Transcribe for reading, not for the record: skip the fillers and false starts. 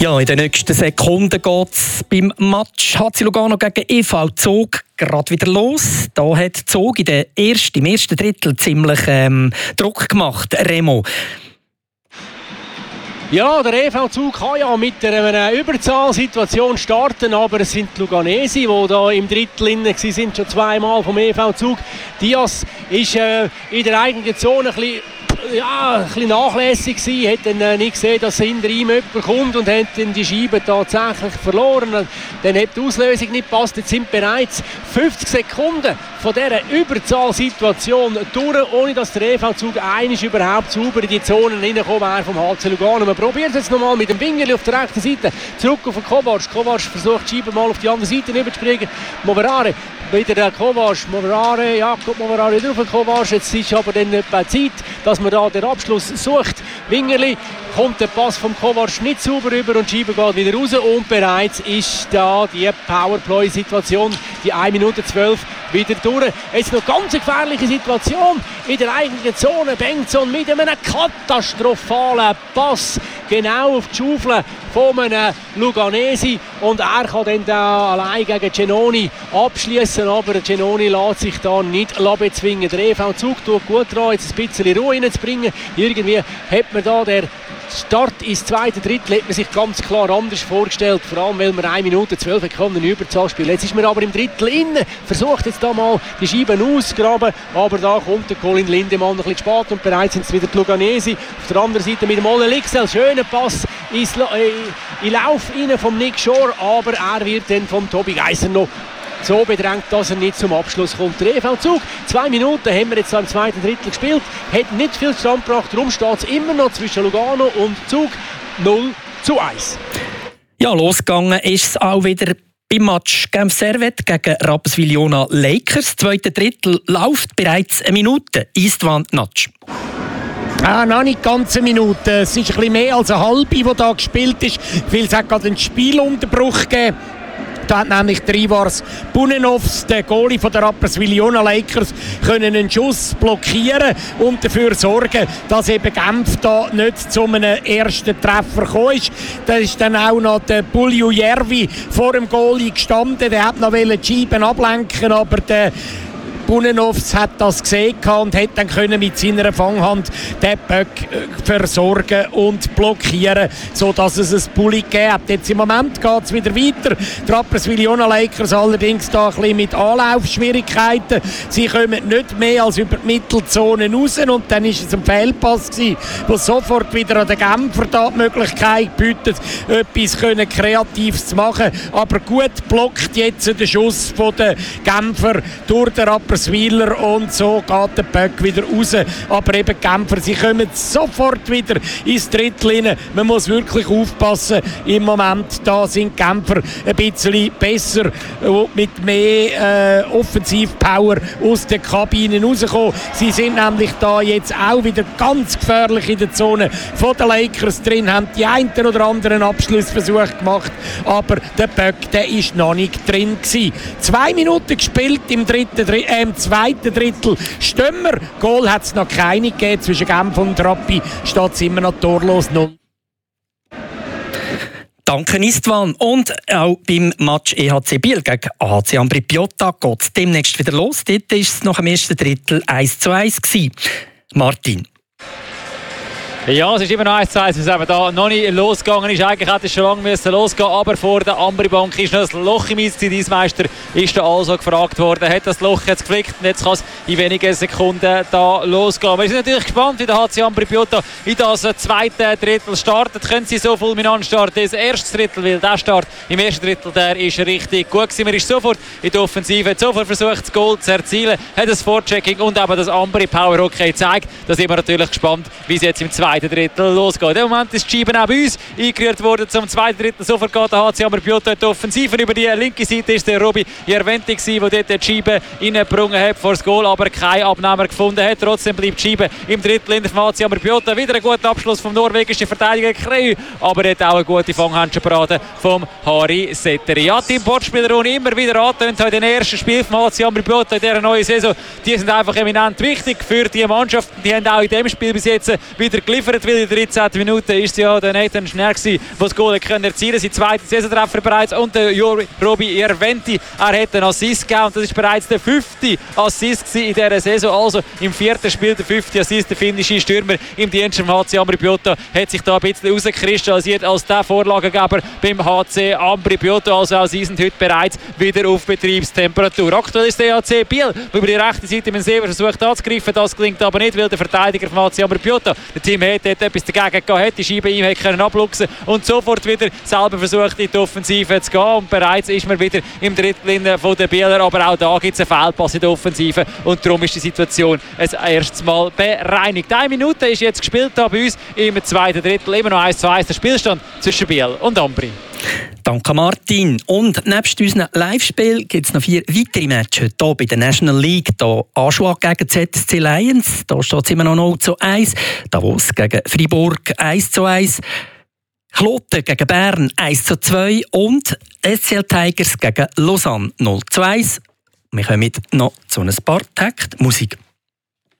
Ja, in den nächsten Sekunden geht es beim Match HC Lugano gegen EV Zug gerade wieder los. Da hat Zug im ersten Drittel ziemlich Druck gemacht. Remo. Ja, der EV Zug kann ja mit einer Überzahlsituation starten, aber es sind die Luganesi, die da im Drittel inne sind, schon zweimal vom EV Zug. Diaz ist in der eigenen Zone ein bisschen nachlässig gewesen, hat dann nicht gesehen, dass hinter ihm jemand kommt und hat dann die Scheibe tatsächlich verloren. Dann hat die Auslösung nicht gepasst. Jetzt sind bereits 50 Sekunden von dieser Überzahlsituation durch, ohne dass der EV-Zug einmal überhaupt sauber in die Zonen reingekommen wäre vom HC Lugano. Man probiert es jetzt nochmal mit dem Wingerli auf der rechten Seite. Zurück auf den Kovac. Kovac versucht die Scheibe mal auf die andere Seite rüberzuspringen. Moverare, wieder der Kovac. Jakob Moverare wieder auf den Kovac. Jetzt ist aber dann etwa Zeit, dass man da den Abschluss sucht. Wingerli, kommt der Pass vom Kovac nicht sauber rüber und die Scheibe geht wieder raus. Und bereits ist da die Powerplay-Situation, die 1 Minute 12, wieder durch. Jetzt noch ganz gefährliche Situation in der eigenen Zone. Bengtson mit einem katastrophalen Pass genau auf die Schaufel von einem Luganesi. Und er kann dann da allein gegen Cenoni abschließen, aber Cenoni lässt sich da nicht bezwingen. Der EV Zug tut gut daran, jetzt ein bisschen Ruhe reinzubringen. Irgendwie hat man da der Start ins zweite Drittel hat man sich ganz klar anders vorgestellt, vor allem weil man 1 Minute 12 Sekunden Überzahl spielt. Jetzt ist man aber im Drittel innen, versucht jetzt da mal die Scheiben auszugraben, aber da kommt der Colin Lindemann ein bisschen spät und bereits sind es wieder die Luganesi. Auf der anderen Seite mit dem Ole Lixel, schöner Pass in Lauf rein vom Nick Shore, aber er wird dann von Tobi Geisser noch so bedrängt, dass er nicht zum Abschluss kommt. Der EV Zug, 2 Minuten haben wir jetzt im zweiten Drittel gespielt, hat nicht viel Stand gebracht, darum steht es immer noch zwischen Lugano und Zug 0:1. Ja, losgegangen ist es auch wieder beim Match Genf Servette gegen Rapperswil-Jona Lakers. Das zweite Drittel läuft bereits 1 Minute. Istvan Natsch. Noch nicht ganz 1 Minute, es ist ein bisschen mehr als eine halbe, die da gespielt ist, weil es hat gerade einen Spielunterbruch gegeben. Da hat nämlich der Ivars Bunenovs, der Goalie von der Rapperswil-Jona Lakers, können einen Schuss blockieren und dafür sorgen, dass eben Genf da nicht zu einem ersten Treffer gekommen ist. Da ist dann auch noch der Pulju Järvi vor dem Goalie gestanden, der hat noch die Scheiben ablenken, aber der Bunenovs hat das gesehen und hat dann können mit seiner Fanghand den Böck versorgen und blockieren, sodass es ein Bulli gegeben hat. Jetzt im Moment geht es wieder weiter. Die Rapperswil-Jona Lakers allerdings da ein bisschen mit Anlaufschwierigkeiten. Sie kommen nicht mehr als über die Mittelzone raus und dann ist es ein Fehlpass gewesen, wo sofort wieder an den Genfer da die Möglichkeit bietet, etwas Kreatives zu machen. Aber gut blockt jetzt der Schuss von den Genfer durch den Rapperswiller und so geht der Böck wieder raus. Aber eben Genfer, sie kommen sofort wieder ins Drittel rein. Man muss wirklich aufpassen. Im Moment da sind Genfer ein bisschen besser mit mehr Offensivpower aus den Kabinen rausgekommen. Sie sind nämlich da jetzt auch wieder ganz gefährlich in der Zone von den Lakers drin, haben die einen oder anderen Abschlussversuch gemacht, aber der Böck, der ist noch nicht drin gewesen. 2 Minuten gespielt im zweiten Drittel. Stömmer, Goal hat es noch keine gegeben. Zwischen Genf und Rappi steht es immer noch torlos 0. Danke Istvan. Und auch beim Match EHC Biel gegen AHC Ambri Piotta geht es demnächst wieder los. Dort war es nach dem ersten Drittel 1:1 gewesen. Martin. Ja, es ist immer noch 1:1, es eben da noch nicht losgegangen ist. Eigentlich hätte es schon lange losgehen, aber vor der Ambri-Bank ist noch ein Loch im Eis. Der Eismeister ist da also gefragt worden, hat das Loch jetzt geflickt und jetzt kann es in wenigen Sekunden da losgehen. Wir sind natürlich gespannt, wie der HC Ambri Piotta in das zweite Drittel startet. Können sie so fulminant starten? Das erste Drittel, weil der Start im ersten Drittel, der ist richtig gut gewesen. Man ist sofort in der Offensive, hat sofort versucht, das Goal zu erzielen, hat das Vorchecking und eben das Ambri Power Hockey gezeigt. Da sind wir natürlich gespannt, wie es jetzt im zweiten Drittel losgeht. Im Moment ist die Scheibe auch bei uns eingerührt worden zum zweiten Drittel. Sofort geht der HC Ambri Piotta in die Offensive. Über die linke Seite ist der Robi Jerventi, der dort die Scheibe reingebrungen hat vor das Goal, aber keinen Abnehmer gefunden hat. Trotzdem bleibt die Scheibe im Drittel in der HC Ambri Piotta. Wieder ein guter Abschluss vom norwegischen Verteidiger Kreu, aber er hat auch eine gute Fanghand vom Harry Setteri. Ja, die Importspieler, die immer wieder angetönt haben in den ersten Spiel vom HC Ambri Piotta in dieser neuen Saison, die sind einfach eminent wichtig für die Mannschaft. Die haben auch in diesem Spiel bis jetzt wieder geliefert. geliefert, weil in der 13. Minute ist ja der Nathan Schnell gewesen, der das Goal erzielen konnte. Sein zweiter Saisontreffer bereits. Und der Roby Irventi, er hat einen Assist gegeben. Und das ist bereits der 5. Assist in dieser Saison. Also im 4. Spiel der 5. Assist. Der finnische Stürmer im Dienst vom HC Ambri Piotta hat sich da ein bisschen herauskristallisiert als der Vorlagengeber beim HC Ambri Piotta. Also auch sie sind heute bereits wieder auf Betriebstemperatur. Aktuell ist der HC Biel, der über die rechte Seite mit Sever versucht anzugreifen. Das gelingt aber nicht, weil der Verteidiger vom HC Ambri Piotta, der Team hat etwas dagegen gehabt, die Scheibe ihm können abluchsen und sofort wieder selber versucht in die Offensive zu gehen. Und bereits ist man wieder im Drittel von den Bieler, aber auch da gibt es einen Fehlpass in der Offensive und darum ist die Situation ein erstes Mal bereinigt. 1 Minute ist jetzt gespielt da bei uns im 2. Drittel, immer noch 1:1 der Spielstand zwischen Biel und Ambri. Danke Martin. Und nebst unseren Live-Spielen gibt es noch 4 weitere Matches hier bei der National League. Hier Aschwag gegen ZSC Lions, da steht es immer noch 0:1. Davos gegen Freiburg 1:1. Kloten gegen Bern 1:2 und SCL Tigers gegen Lausanne 0:1. Wir kommen noch zu ein paar Takt Musik.